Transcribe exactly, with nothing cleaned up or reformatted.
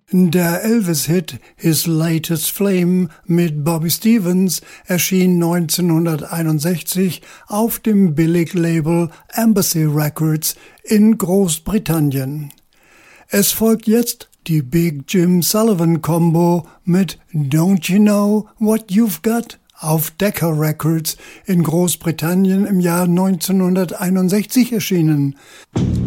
Der Elvis-Hit His Latest Flame mit Bobby Stevens erschien neunzehnhunderteinundsechzig auf dem Billig-Label Embassy Records in Großbritannien. Es folgt jetzt die Big Jim Sullivan Combo mit Don't You Know What You've Got auf Decca Records in Großbritannien im Jahr neunzehnhunderteinundsechzig erschienen.